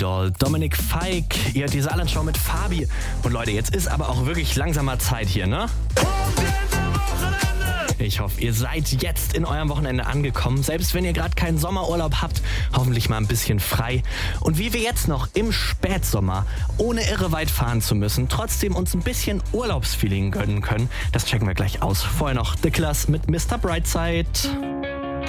Doll, Dominik Feick, ihr hört die Saarland-Show mit Fabi. Und Leute, jetzt ist aber auch wirklich langsamer Zeit hier, ne? Ich hoffe, ihr seid jetzt in eurem Wochenende angekommen, selbst wenn ihr gerade keinen Sommerurlaub habt, hoffentlich mal ein bisschen frei. Und wie wir jetzt noch im Spätsommer, ohne irre weit fahren zu müssen, trotzdem uns ein bisschen Urlaubsfeeling gönnen können, das checken wir gleich aus. Vorher noch The Class mit Mr. Brightside.